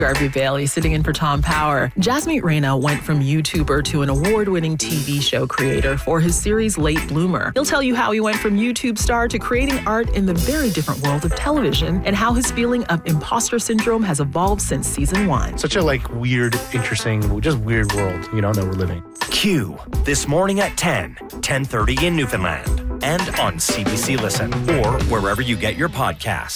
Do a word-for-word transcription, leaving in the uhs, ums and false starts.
Garvey Bailey sitting in for Tom Power. Jasmeet Reyna went from YouTuber to an award-winning T V show creator for his series Late Bloomer. He'll tell you how he went from YouTube star to creating art in the very different world of television and how his feeling of imposter syndrome has evolved since season one. Such a like weird, interesting, just weird world, you know, that we're living. Q, this morning at ten, ten thirty in Newfoundland, and on C B C Listen, or wherever you get your podcasts.